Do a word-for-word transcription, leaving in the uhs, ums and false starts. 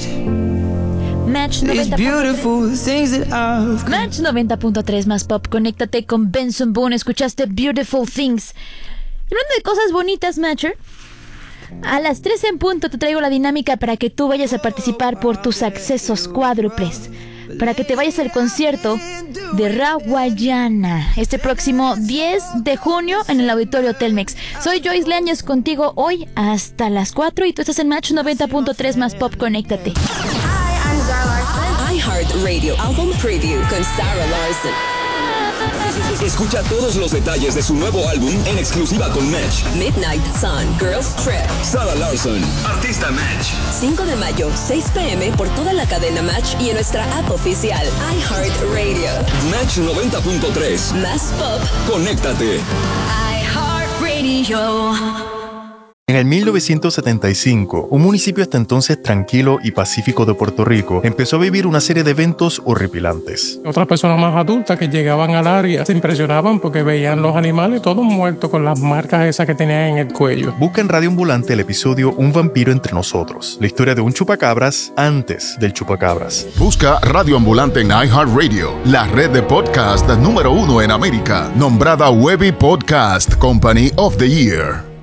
Match noventa punto tres más pop. Conéctate con Benson Boone. Escuchaste Beautiful Things. Hablando de cosas bonitas, Matcher, a las tres en punto te traigo la dinámica para que tú vayas a participar por tus accesos cuádruples, para que te vayas al concierto de Rawayana este próximo diez de junio en el Auditorio Telmex. Soy Joyce Leañez contigo hoy hasta las cuatro y tú estás en Match noventa punto tres más pop. Conéctate. iHeartRadio Album Preview con Sarah Larson. Escucha todos los detalles de su nuevo álbum en exclusiva con Match. Midnight Sun, Girls Trip. Sarah Larson, artista Match. cinco de mayo, seis p.m. por toda la cadena Match y en nuestra app oficial iHeartRadio. Match noventa punto tres. Más pop. Conéctate. iHeartRadio. En el mil novecientos setenta y cinco, un municipio hasta entonces tranquilo y pacífico de Puerto Rico empezó a vivir una serie de eventos horripilantes. Otras personas más adultas que llegaban al área se impresionaban porque veían los animales todos muertos con las marcas esas que tenían en el cuello. Busca en Radio Ambulante el episodio Un vampiro entre nosotros, la historia de un chupacabras antes del chupacabras. Busca Radio Ambulante en iHeartRadio, la red de podcast número uno en América, nombrada Webby Podcast Company of the Year.